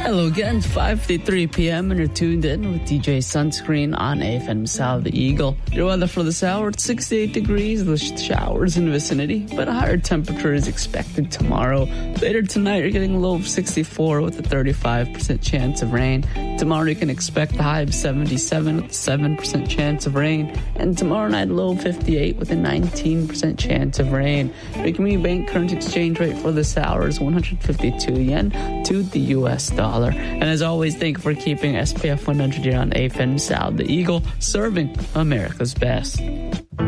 Hello again, it's 5:53 p.m. and you're tuned in with DJ Sunscreen on AFM South the Eagle. Your weather for this hour, it's 68 degrees, the showers in the vicinity, but a higher temperature is expected tomorrow. Later tonight, you're getting a low of 64 with a 35% chance of rain. Tomorrow, you can expect a high of 77 with a 7% chance of rain. And tomorrow night, low of 58 with a 19% chance of rain. The Community Bank current exchange rate for this hour is 152 yen to the U.S. dollar. And as always, thank you for keeping SPF 100 here on AFM South the Eagle, serving America's best.